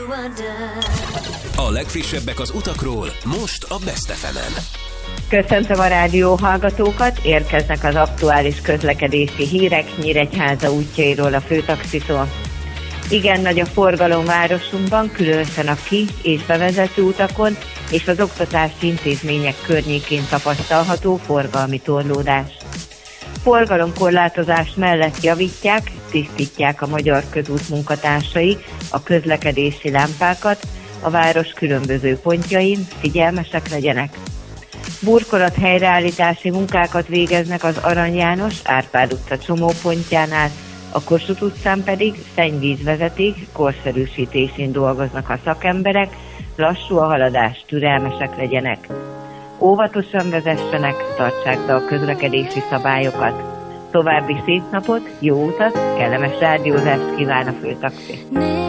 A legfrissebbek az utakról, most a Best FM-en. Köszöntöm a rádió hallgatókat, érkeznek az aktuális közlekedési hírek Nyíregyháza útjairól a főtaxitól. Igen nagy a forgalom városunkban, különösen a ki- és bevezető utakon és az oktatási intézmények környékén tapasztalható forgalmi torlódás. Forgalomkorlátozás mellett javítják, tisztítják a Magyar Közút munkatársai a közlekedési lámpákat, a város különböző pontjain, figyelmesek legyenek. Burkolat helyreállítási munkákat végeznek az Arany János Árpád utca csomópontjánál, a Kossuth utcán pedig szennyvízvezeték korszerűsítésén dolgoznak a szakemberek, lassú a haladás, türelmesek legyenek. Óvatosan vezessenek, tartsák be a közlekedési szabályokat. További szép napot, jó utat, kellemes rádiózást kíván a főtaxi.